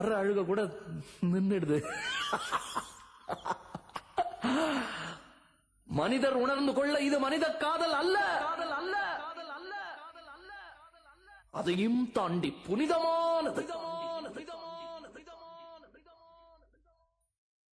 அழுக கூட நின்னுடுது. மனிதர் உணர்ந்து கொள்ள இது மனித காதல் அல்ல, அதையும் தாண்டி புனிதமானது.